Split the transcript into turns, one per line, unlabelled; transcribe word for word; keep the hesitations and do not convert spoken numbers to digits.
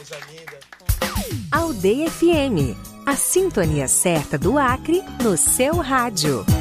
coisa linda.
Aldeia F M, a sintonia certa do Acre no seu rádio.